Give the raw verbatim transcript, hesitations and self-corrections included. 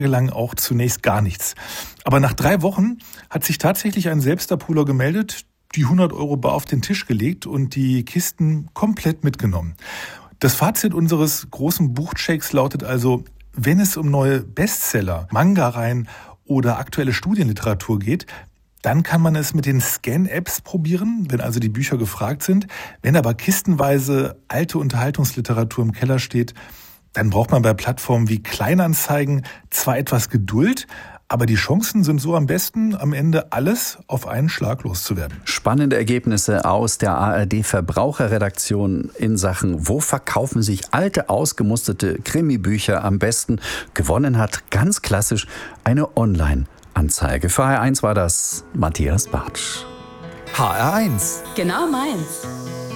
lang auch zunächst gar nichts. Aber nach drei Wochen hat sich tatsächlich ein Selbstabholer gemeldet, die hundert Euro bar auf den Tisch gelegt und die Kisten komplett mitgenommen. Das Fazit unseres großen Buchchecks lautet also, wenn es um neue Bestseller, Manga-Reihen oder aktuelle Studienliteratur geht, dann kann man es mit den Scan-Apps probieren, wenn also die Bücher gefragt sind. Wenn aber kistenweise alte Unterhaltungsliteratur im Keller steht, dann braucht man bei Plattformen wie Kleinanzeigen zwar etwas Geduld, aber die Chancen sind so am besten, am Ende alles auf einen Schlag loszuwerden. Spannende Ergebnisse aus der A R D-Verbraucherredaktion in Sachen, wo verkaufen sich alte, ausgemusterte Krimi-Bücher am besten. Gewonnen hat ganz klassisch eine Online-Anzeige. Für H R eins war das Matthias Bartsch. H R eins. Genau meins.